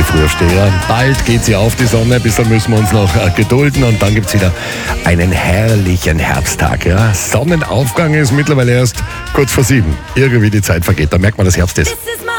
Frühaufsteher. Bald geht sie auf, die Sonne. Ein bisschen müssen wir uns noch gedulden und dann gibt es wieder einen herrlichen Herbsttag. Ja. Sonnenaufgang ist mittlerweile erst kurz vor 7. Irgendwie die Zeit vergeht, da merkt man, dass Herbst ist.